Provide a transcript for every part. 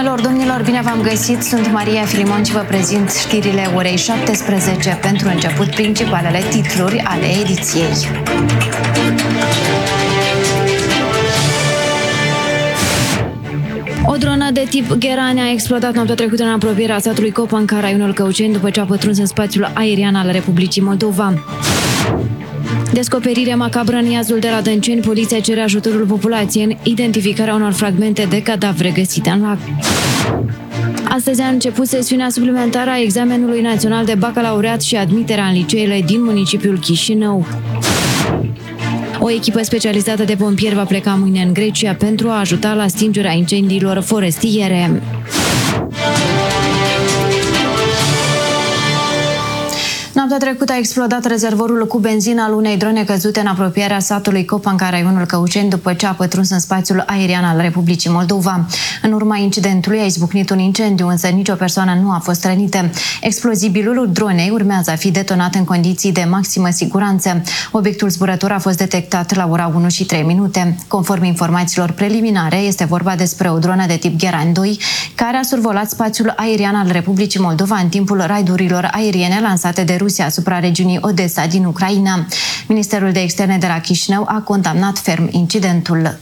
Doamnelor, domnilor, bine v-am găsit! Sunt Maria Filimon și vă prezint știrile orei 17. Pentru început, principalele titluri ale ediției. O dronă de tip Gherani a explodat noaptea trecută în apropierea satului Copanca, raionul Căuceni, după ce a pătruns în spațiul aerian al Republicii Moldova. Descoperire macabră în iazul de la Dănceni, poliția cere ajutorul populației în identificarea unor fragmente de cadavre găsite în lac. Astăzi a început sesiunea suplimentară a examenului național de bacalaureat și admiterea în liceele din municipiul Chișinău. O echipă specializată de pompieri va pleca mâine în Grecia pentru a ajuta la stingerea incendiilor forestiere. Noaptea trecută a explodat rezervorul cu benzină al unei drone căzute în apropierea satului Copanca, raionul Căuceni, după ce a pătruns în spațiul aerian al Republicii Moldova. În urma incidentului a izbucnit un incendiu, însă nicio persoană nu a fost rănită. Explozibilul dronei urmează a fi detonat în condiții de maximă siguranță. Obiectul zburător a fost detectat la ora 1:03. Conform informațiilor preliminare, este vorba despre o dronă de tip Gherani 2, care a survolat spațiul aerian al Republicii Moldova în timpul raidurilor aeriene lansate de Rusia asupra regiunii Odessa din Ucraina. Ministerul de Externe de la Chișinău a condamnat ferm incidentul.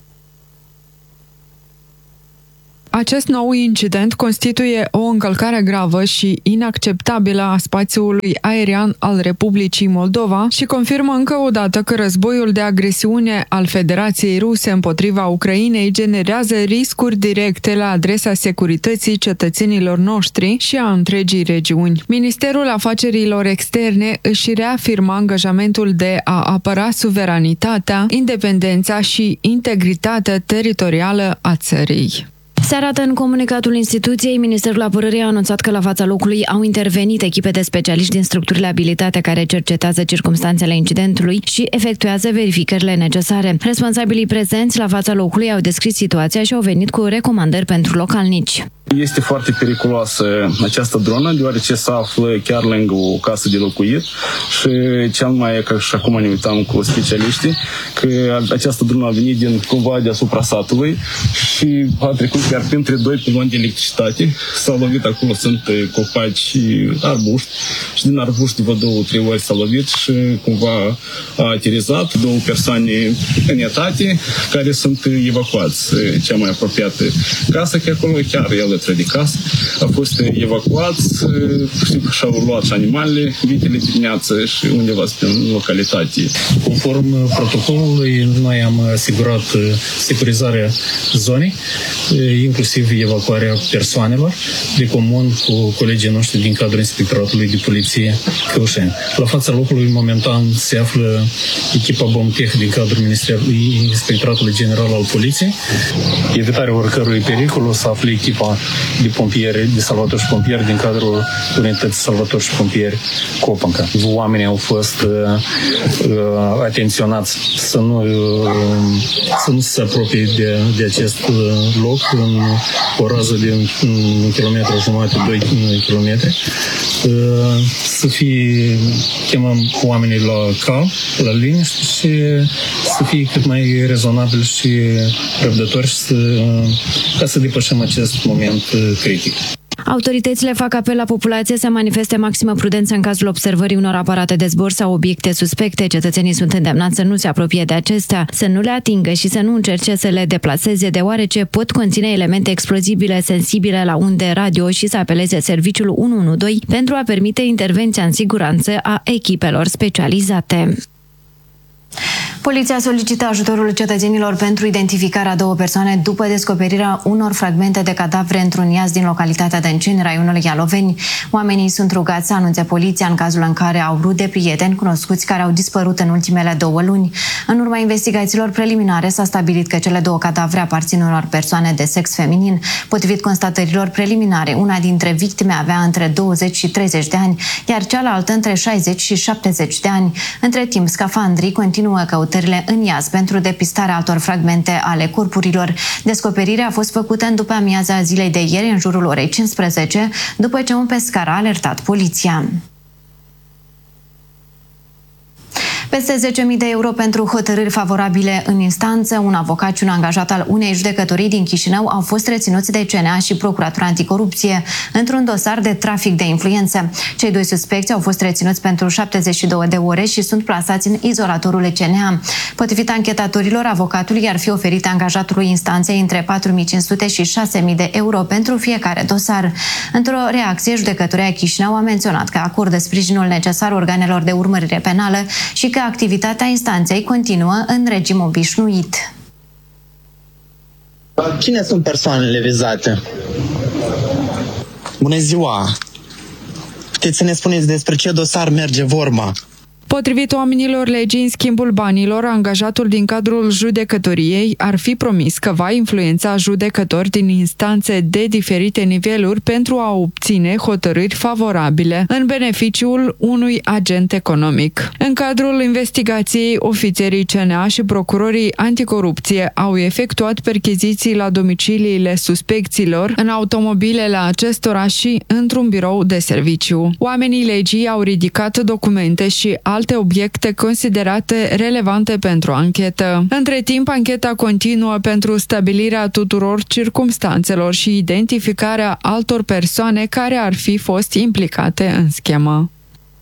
Acest nou incident constituie o încălcare gravă și inacceptabilă a spațiului aerian al Republicii Moldova și confirmă încă o dată că războiul de agresiune al Federației Ruse împotriva Ucrainei generează riscuri directe la adresa securității cetățenilor noștri și a întregii regiuni. Ministerul Afacerilor Externe își reafirmă angajamentul de a apăra suveranitatea, independența și integritatea teritorială a țării. Se arată în comunicatul instituției, Ministerul Apărării a anunțat că la fața locului au intervenit echipe de specialiști din structurile abilitate care cercetează circumstanțele incidentului și efectuează verificările necesare. Responsabilii prezenți la fața locului au descris situația și au venit cu recomandări pentru localnici. Este foarte periculoasă această dronă, deoarece se află chiar lângă o casă de locuit și cel mai, ca și acum ne uitam cu specialiștii, că această dronă a venit cumva deasupra satului și a trecut chiar printre doi piloni de electricitate. S-a lovit acolo, sunt copaci și arbuști și din arbuști vă 2-3 ori s-a lovit și cumva a aterizat. 2 persoane în etate care sunt evacuați. Cea mai apropiată casă, că acolo chiar el de casă, a fost evacuați, știu că și-au luat și animalele, vitele dimineață și undeva în localitate. Conform protocolului, noi am asigurat securizarea zonei, inclusiv evacuarea persoanelor, de comun cu colegii noștri din cadrul Inspectoratului de Poliție Căușeni. La fața locului, momentan, se află echipa BOMTEH din cadrul Inspectoratului General al Poliției. Evitarea oricărui pericol o să afle echipa de pompieri, de salvatori și pompieri din cadrul unității salvatori și pompieri Copanca. Oamenii au fost atenționați să nu se apropie de acest loc în o rază de 1,5 kilometru, 2 kilometri. Chemăm oamenii la calm, la liniște și să fie cât mai rezonabil și răbdători ca să depășim acest moment critic. Autoritățile fac apel la populație să manifeste maximă prudență în cazul observării unor aparate de zbor sau obiecte suspecte. Cetățenii sunt îndemnați să nu se apropie de acestea, să nu le atingă și să nu încerce să le deplaseze, deoarece pot conține elemente explozibile sensibile la unde radio și să apeleze serviciul 112 pentru a permite intervenția în siguranță a echipelor specializate. Poliția solicită ajutorul cetățenilor pentru identificarea 2 persoane după descoperirea unor fragmente de cadavre într-un iaz din localitatea Dănceni, raionul Ialoveni. Oamenii sunt rugați să anunțe poliția în cazul în care au rude, prieteni, cunoscuți care au dispărut în ultimele 2 luni. În urma investigațiilor preliminare s-a stabilit că cele 2 cadavre aparțin unor persoane de sex feminin. Potrivit constatărilor preliminare, una dintre victime avea între 20 și 30 de ani, iar cealaltă între 60 și 70 de ani. Între timp, scafandrii continuă căutările în iaz pentru depistarea altor fragmente ale corpurilor. Descoperirea a fost făcută în după amiaza zilei de ieri, în jurul orei 15, după ce un pescar a alertat poliția. Peste 10.000 de euro pentru hotărâri favorabile în instanță, un avocat și un angajat al unei judecătorii din Chișinău au fost reținuți de CNA și Procuratura Anticorupție într-un dosar de trafic de influență. Cei doi suspecți au fost reținuți pentru 72 de ore și sunt plasați în izolatorul CNA. Potrivit anchetatorilor, avocatului ar fi oferit angajatului instanței între 4.500 și 6.000 de euro pentru fiecare dosar. Într-o reacție, judecătoria Chișinău a menționat că acordă sprijinul necesar organelor de urmărire penală și că activitatea instanței continuă în regim obișnuit. Cine sunt persoanele vizate? Bună ziua! Puteți să ne spuneți despre ce dosar merge vorba? Potrivit oamenilor legii, în schimbul banilor, angajatul din cadrul judecătoriei ar fi promis că va influența judecători din instanțe de diferite niveluri pentru a obține hotărâri favorabile în beneficiul unui agent economic. În cadrul investigației, ofițerii CNA și procurorii anticorupție au efectuat percheziții la domiciliile suspecților, în automobilele acestora și într-un birou de serviciu. Oamenii legii au ridicat documente și alte obiecte considerate relevante pentru anchetă. Între timp, ancheta continuă pentru stabilirea tuturor circumstanțelor și identificarea altor persoane care ar fi fost implicate în schemă.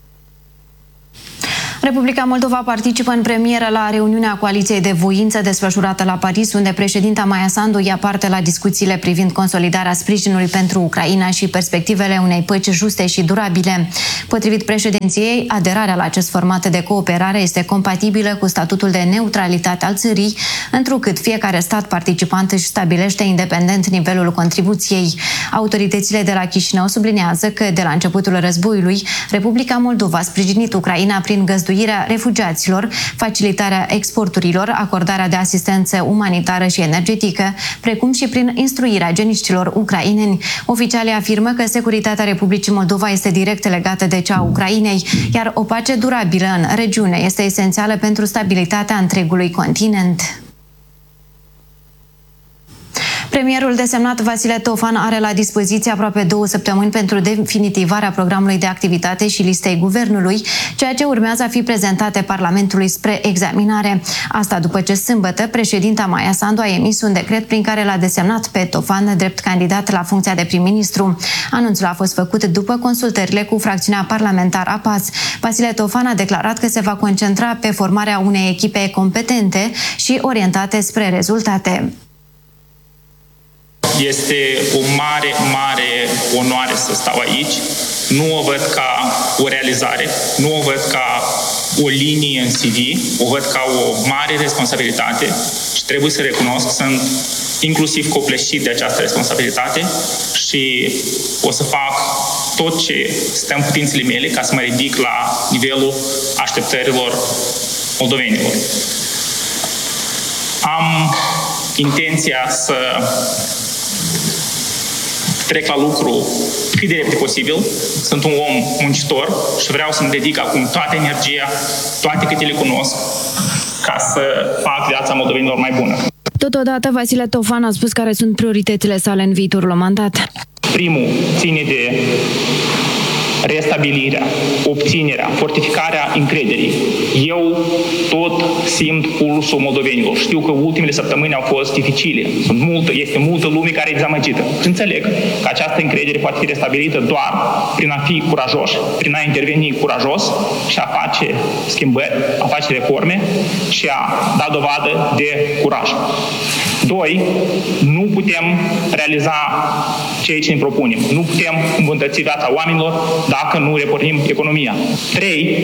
Republica Moldova participă în premieră la reuniunea Coaliției de Voință desfășurată la Paris, unde președinta Maia Sandu ia parte la discuțiile privind consolidarea sprijinului pentru Ucraina și perspectivele unei păci juste și durabile. Potrivit președinției, aderarea la acest format de cooperare este compatibilă cu statutul de neutralitate al țării, întrucât fiecare stat participant își stabilește independent nivelul contribuției. Autoritățile de la Chișinău sublinează că de la începutul războiului, Republica Moldova a sprijinit Ucraina prin găzduirea refugiaților, facilitarea exporturilor, acordarea de asistență umanitară și energetică, precum și prin instruirea geniștilor ucraineni. Oficialii afirmă că securitatea Republicii Moldova este direct legată de cea a Ucrainei, iar o pace durabilă în regiune este esențială pentru stabilitatea întregului continent. Premierul desemnat Vasile Tofan are la dispoziție aproape 2 săptămâni pentru definitivarea programului de activitate și listei guvernului, ceea ce urmează a fi prezentate Parlamentului spre examinare. Asta după ce sâmbătă președinta Maia Sandu a emis un decret prin care l-a desemnat pe Tofan drept candidat la funcția de prim-ministru. Anunțul a fost făcut după consultările cu fracțiunea parlamentară a PAS. Vasile Tofan a declarat că se va concentra pe formarea unei echipe competente și orientate spre rezultate. Este o mare, mare onoare să stau aici. Nu o văd ca o realizare, nu o văd ca o linie în CV, o văd ca o mare responsabilitate și trebuie să recunosc că sunt inclusiv copleșit de această responsabilitate și o să fac tot ce stă în putințele mele ca să mă ridic la nivelul așteptărilor moldovenilor. Am intenția să trec la lucru cât de repede posibil. Sunt un om muncitor și vreau să-mi dedic acum toată energia, toate câte le cunosc, ca să fac viața moldovenilor mai bună. Totodată, Vasile Tofan a spus care sunt prioritățile sale în viitorul mandat. Primul ține de restabilirea, obținerea, fortificarea încrederii. Eu tot simt pulsul moldovenilor. Știu că ultimele săptămâni au fost dificile. Este multă lume care e dezamăgită. Și înțeleg că această încredere poate fi restabilită doar prin a fi curajoși, prin a interveni curajos și a face schimbări, a face reforme și a da dovadă de curaj. 2. Nu putem realiza ceea ce ne propunem. Nu putem îmbunătăți viața oamenilor dacă nu repornim economia. 3.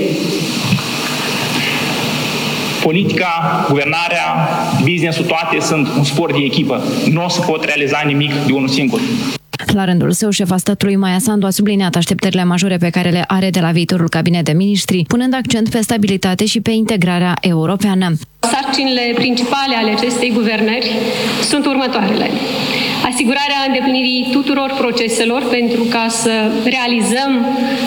Politica, guvernarea, business-ul, toate sunt un sport de echipă. Nu o să pot realiza nimic de unul singur. La rândul său, șefa statului Maia Sandu a subliniat așteptările majore pe care le are de la viitorul cabinet de miniștri, punând accent pe stabilitate și pe integrarea europeană. Sarcinile principale ale acestei guvernări sunt următoarele. Asigurarea îndeplinirii tuturor proceselor pentru ca să realizăm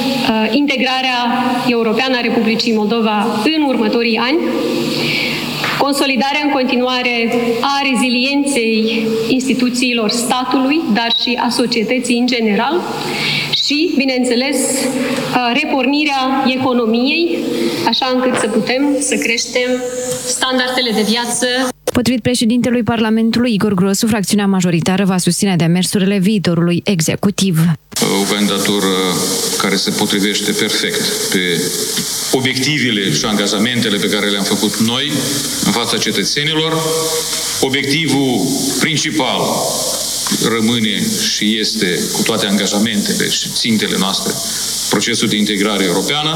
integrarea europeană a Republicii Moldova în următorii ani, consolidarea în continuare a rezilienței instituțiilor statului, dar și a societății în general și, bineînțeles, repornirea economiei, așa încât să putem să creștem standardele de viață. Potrivit președintelui Parlamentului Igor Grosu, fracțiunea majoritară va susține demersurile viitorului executiv. O candidatură care se potrivește perfect pe obiectivele și angajamentele pe care le-am făcut noi în fața cetățenilor. Obiectivul principal rămâne și este, cu toate angajamentele și țintele noastre, procesul de integrare europeană.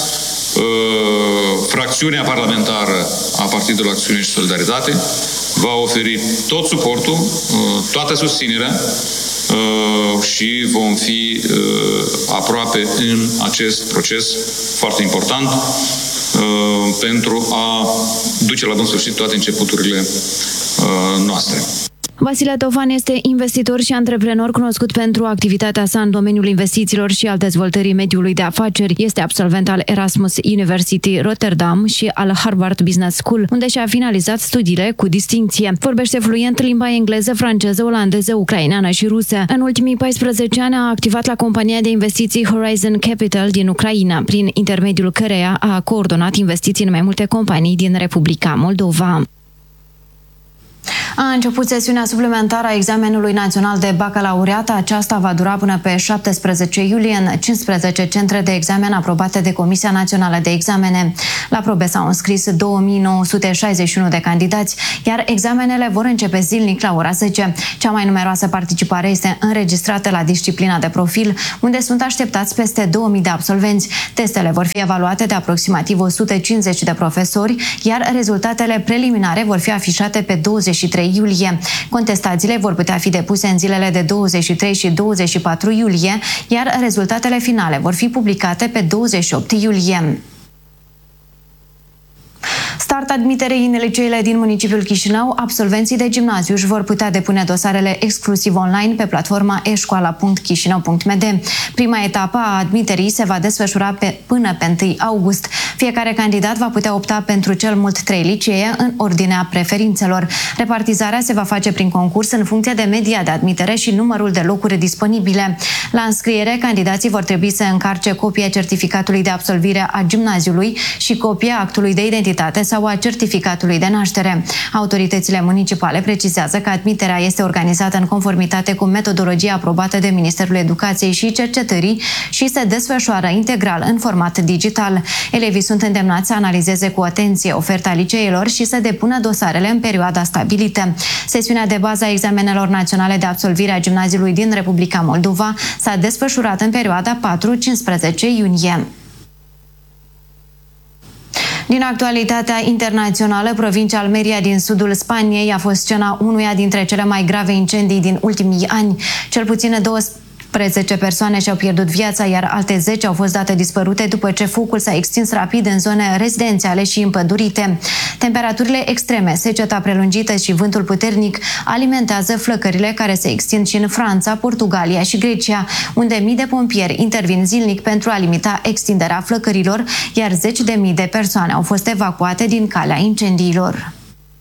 Fracțiunea parlamentară a Partidului Acțiune și Solidaritate va oferi tot suportul, toată susținerea și vom fi aproape în acest proces foarte important pentru a duce la bun sfârșit toate începuturile noastre. Vasile Tofan este investitor și antreprenor cunoscut pentru activitatea sa în domeniul investițiilor și al dezvoltării mediului de afaceri. Este absolvent al Erasmus University Rotterdam și al Harvard Business School, unde și-a finalizat studiile cu distincție. Vorbește fluent limba engleză, franceză, olandeză, ucraineană și rusă. În ultimii 14 ani a activat la compania de investiții Horizon Capital din Ucraina, prin intermediul căreia a coordonat investiții în mai multe companii din Republica Moldova. A început sesiunea suplimentară a examenului național de bacalaureat. Aceasta va dura până pe 17 iulie în 15 centre de examen aprobate de Comisia Națională de Examene. La probe s-au înscris 2961 de candidați, iar examenele vor începe zilnic la ora 10. Cea mai numeroasă participare este înregistrată la disciplina de profil, unde sunt așteptați peste 2000 de absolvenți. Testele vor fi evaluate de aproximativ 150 de profesori, iar rezultatele preliminare vor fi afișate pe 23 iulie. Contestațiile vor putea fi depuse în zilele de 23 și 24 iulie, iar rezultatele finale vor fi publicate pe 28 iulie. Start admiterei în liceele din municipiul Chișinău, absolvenții de gimnaziu își vor putea depune dosarele exclusiv online pe platforma eșcoala.chișinău.md. Prima etapă a admiterii se va desfășura până pe 1 august. Fiecare candidat va putea opta pentru cel mult 3 licee în ordinea preferințelor. Repartizarea se va face prin concurs în funcție de media de admitere și numărul de locuri disponibile. La înscriere, candidații vor trebui să încarce copia certificatului de absolvire a gimnaziului și copia actului de identitate sau a certificatului de naștere. Autoritățile municipale precizează că admiterea este organizată în conformitate cu metodologia aprobată de Ministerul Educației și Cercetării și se desfășoară integral în format digital. Elevii sunt îndemnați să analizeze cu atenție oferta liceelor și să depună dosarele în perioada stabilită. Sesiunea de bază a examenelor naționale de absolvire a gimnaziului din Republica Moldova s-a desfășurat în perioada 4-15 iunie. Din actualitatea internațională, provincia Almeria din sudul Spaniei a fost scena unuia dintre cele mai grave incendii din ultimii ani. Cel puțin 12 persoane și-au pierdut viața, iar alte 10 au fost date dispărute după ce focul s-a extins rapid în zone rezidențiale și împădurite. Temperaturile extreme, seceta prelungită și vântul puternic alimentează flăcările care se extind și în Franța, Portugalia și Grecia, unde mii de pompieri intervin zilnic pentru a limita extinderea flăcărilor, iar 10.000 de persoane au fost evacuate din calea incendiilor.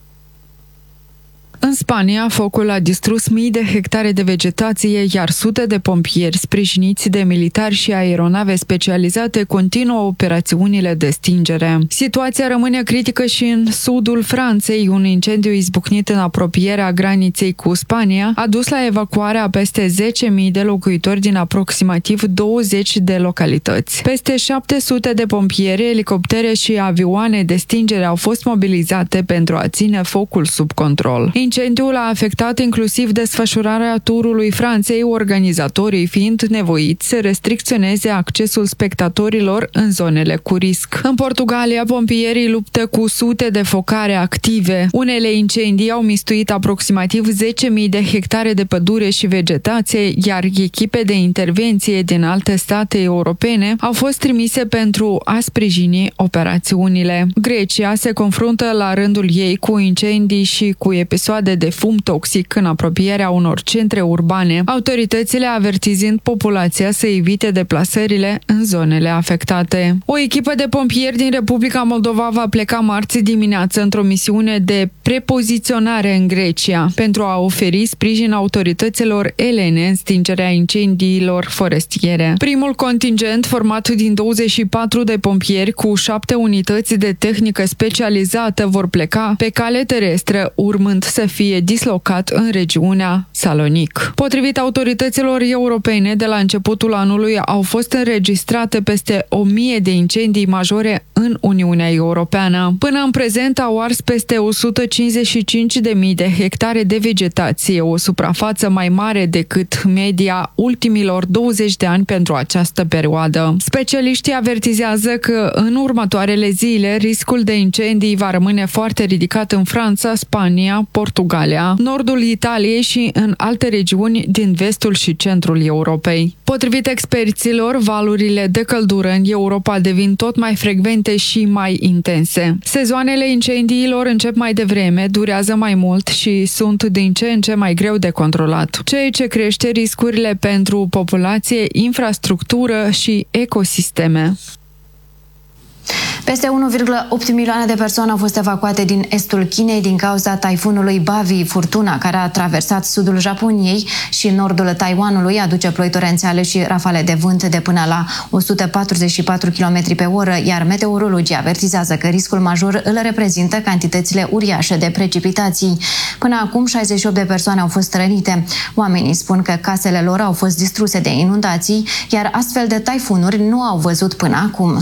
În Spania, focul a distrus mii de hectare de vegetație, iar sute de pompieri sprijiniți de militari și aeronave specializate continuă operațiunile de stingere. Situația rămâne critică și în sudul Franței. Un incendiu izbucnit în apropierea graniței cu Spania a dus la evacuarea peste 10.000 de locuitori din aproximativ 20 de localități. Peste 700 de pompieri, elicoptere și avioane de stingere au fost mobilizate pentru a ține focul sub control. Incendiul a afectat inclusiv desfășurarea turului Franței, organizatorii fiind nevoiți să restricționeze accesul spectatorilor în zonele cu risc. În Portugalia, pompierii luptă cu sute de focare active. Unele incendii au mistuit aproximativ 10.000 de hectare de pădure și vegetație, iar echipe de intervenție din alte state europene au fost trimise pentru a sprijini operațiunile. Grecia se confruntă la rândul ei cu incendii și cu episoade perioade de fum toxic în apropierea unor centre urbane, autoritățile avertizând populația să evite deplasările în zonele afectate. O echipă de pompieri din Republica Moldova va pleca marți dimineață într-o misiune de prepoziționare în Grecia pentru a oferi sprijin autorităților elene în stingerea incendiilor forestiere. Primul contingent, format din 24 de pompieri cu 7 unități de tehnică specializată, vor pleca pe cale terestră, urmând să fie dislocat în regiunea Salonic. Potrivit autorităților europene, de la începutul anului au fost înregistrate peste 1000 de incendii majore în Uniunea Europeană. Până în prezent au ars peste 155.000 de hectare de vegetație, o suprafață mai mare decât media ultimilor 20 de ani pentru această perioadă. Specialiștii avertizează că în următoarele zile riscul de incendii va rămâne foarte ridicat în Franța, Spania, Portugalia, nordul Italiei și în alte regiuni din vestul și centrul Europei. Potrivit experților, valurile de căldură în Europa devin tot mai frecvente și mai intense. Sezoanele incendiilor încep mai devreme, durează mai mult și sunt din ce în ce mai greu de controlat, ceea ce crește riscurile pentru populație, infrastructură și ecosisteme. Peste 1,8 milioane de persoane au fost evacuate din estul Chinei din cauza taifunului Bavi. Furtuna, care a traversat sudul Japoniei și nordul Taiwanului, aduce ploi torențiale și rafale de vânt de până la 144 km pe oră, iar meteorologii avertizează că riscul major îl reprezintă cantitățile uriașe de precipitații. Până acum, 68 de persoane au fost rănite. Oamenii spun că casele lor au fost distruse de inundații, iar astfel de taifunuri nu au văzut până acum.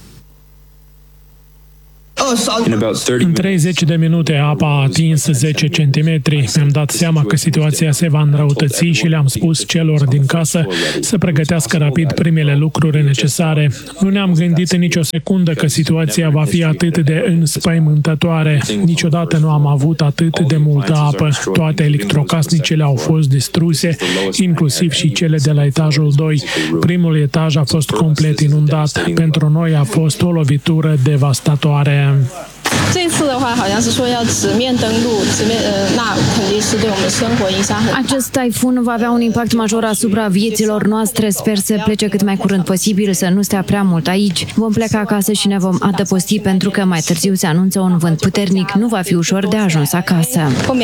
În 30 de minute apa a atins 10 centimetri. Mi-am dat seama că situația se va înrăutăți și le-am spus celor din casă să pregătească rapid primele lucruri necesare. Nu ne-am gândit în nicio secundă că situația va fi atât de înspăimântătoare. Niciodată nu am avut atât de multă apă. Toate electrocasnicele au fost distruse, inclusiv și cele de la etajul 2. Primul etaj a fost complet inundat. Pentru noi a fost o lovitură devastatoare. 这次的话好像是说要直面登陆，那肯定是对我们生活影响很大。 Acest taifun va avea un impact major asupra vieților noastre. Sper să plece cât mai curând posibil, să nu stea prea mult aici. Vom pleca acasă și ne vom adăposti pentru că mai târziu se anunță un vânt puternic. Nu va fi ușor de ajuns acasă.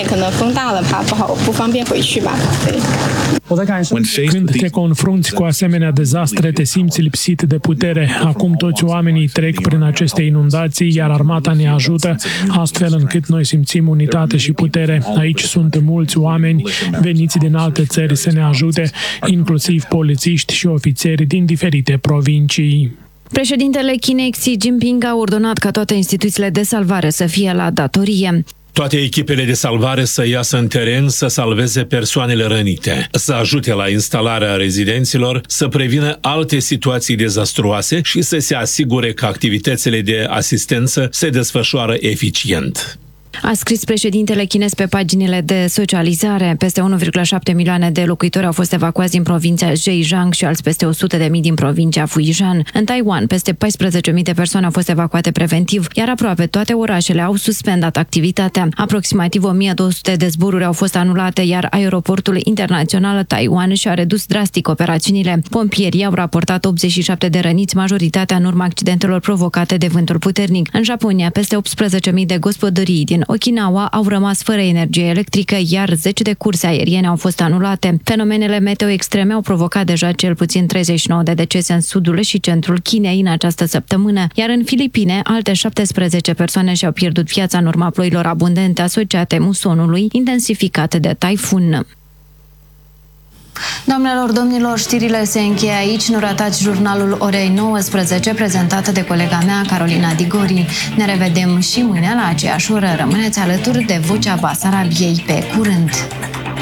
Când te confrunți cu asemenea dezastre, te simți lipsit de putere. Acum toți oamenii trec prin aceste inundații, iar armata ne ajută, astfel încât noi simțim unitate și putere. Aici sunt mulți oameni veniți din alte țări să ne ajute, inclusiv polițiști și ofițeri din diferite provincii. Președintele Chinei Xi Jinping a ordonat ca toate instituțiile de salvare să fie la datorie. Toate echipele de salvare să iasă în teren să salveze persoanele rănite, să ajute la instalarea rezidenților, să prevină alte situații dezastruoase și să se asigure că activitățile de asistență se desfășoară eficient. A scris președintele chinez pe paginile de socializare. Peste 1,7 milioane de locuitori au fost evacuați din provincia Zhejiang și alți peste 100.000 din provincia Fujian. În Taiwan, peste 14.000 de persoane au fost evacuate preventiv, iar aproape toate orașele au suspendat activitatea. Aproximativ 1.200 de zboruri au fost anulate, iar aeroportul internațional Taiwan și-a redus drastic operațiunile. Pompierii au raportat 87 de răniți, majoritatea în urma accidentelor provocate de vântul puternic. În Japonia, peste 18.000 de gospodării din Okinawa au rămas fără energie electrică, iar 10 de curse aeriene au fost anulate. Fenomenele meteo extreme au provocat deja cel puțin 39 de decese în sudul și centrul Chinei în această săptămână, iar în Filipine alte 17 persoane și-au pierdut viața în urma ploilor abundente asociate musonului intensificat de taifun. Doamnelor, domnilor, știrile se încheie aici. Nu ratați jurnalul orei 19, prezentat de colega mea, Carolina Digori. Ne revedem și mâine la aceeași oră. Rămâneți alături de Vocea Basarabiei. Pe curând!